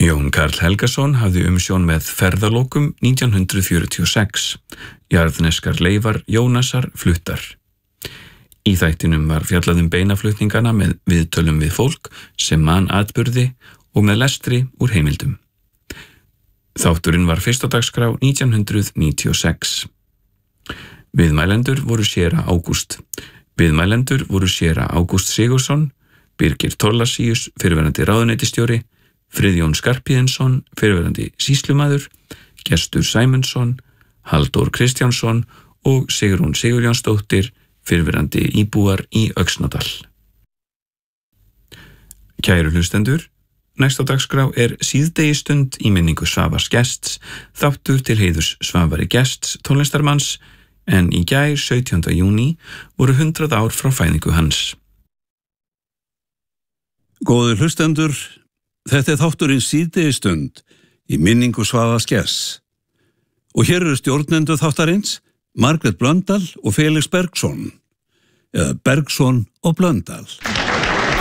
Jón Karl Helgason hafði umsjón með Ferðalokum 1946, jarðneskar leifar Jónasar fluttar. Í þættinum var fjallað beinaflutningana með viðtölum við fólk sem man atburði og með lestri úr heimildum. Þátturinn var fyrst á dagskrá 1996. Viðmælendur voru séra Ágúst Sigursson, Birgir Thorlacius, fyrrverandi ráðuneytisstjóri, Friðjón Skarphéðinsson, fyrrverandi sýslumaður, Gestur Sæmundsson, Halldór Kristjánsson og Sigrún Sigurjónsdóttir, fyrrverandi íbúar í Öxnadal. Kæru hlustendur, næst á dagskrá síðdegisstund í minningu Svavars Gests, þáttur til heiðurs Svavari Gests tónlistarmanns, en í gær 17. júní voru 100 ár frá fæðingu hans. Góðir hlustendur, þetta þátturinn síðdegisstund í minningu Svavars Gests. Og hér eru stjórnendur þáttarins Margrét Blöndal og Felix Bergsson, eða Bergsson og Blöndal.